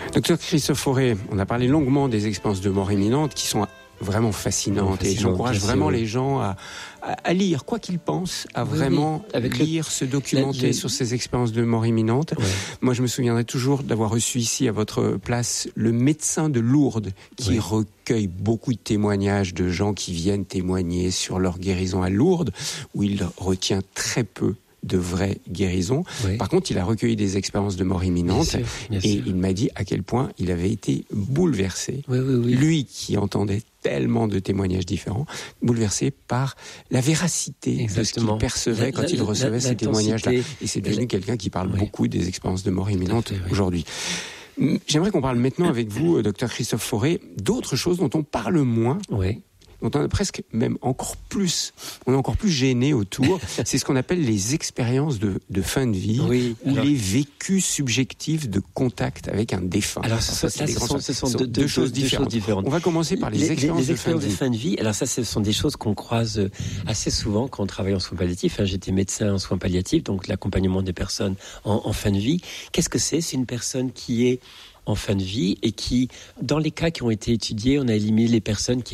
Docteur Christophe Fauré, on a parlé longuement des expériences de mort imminente qui sont vraiment fascinantes, et j'encourage vraiment les gens à lire, quoi qu'ils pensent, à vraiment lire, se documenter sur ces expériences de mort imminente. Oui. Moi, je me souviendrai toujours d'avoir reçu ici à votre place le médecin de Lourdes qui recueille beaucoup de témoignages de gens qui viennent témoigner sur leur guérison à Lourdes, où il retient très peu de vraies guérisons. Oui. Par contre, il a recueilli des expériences de mort imminente bien sûr. Il m'a dit à quel point il avait été bouleversé. Oui. Lui qui entendait tellement de témoignages différents, bouleversé par la véracité de ce qu'il percevait quand il recevait ces témoignages-là. Et c'est devenu quelqu'un qui parle beaucoup des expériences de mort imminente aujourd'hui. J'aimerais qu'on parle maintenant avec vous, docteur Christophe Fauré, d'autres choses dont on parle moins. Oui. Dont on a presque même encore plus, on est encore plus gêné autour, c'est ce qu'on appelle les expériences de fin de vie, ou les vécus subjectifs de contact avec un défunt. Alors ce sont deux choses différentes. On va commencer par les expériences de fin de vie. Alors ça, ce sont des choses qu'on croise assez souvent quand on travaille en soins palliatifs. J'étais médecin en soins palliatifs, donc l'accompagnement des personnes en fin de vie. Qu'est-ce que c'est ? C'est une personne qui est en fin de vie et qui, dans les cas qui ont été étudiés, on a éliminé les personnes qui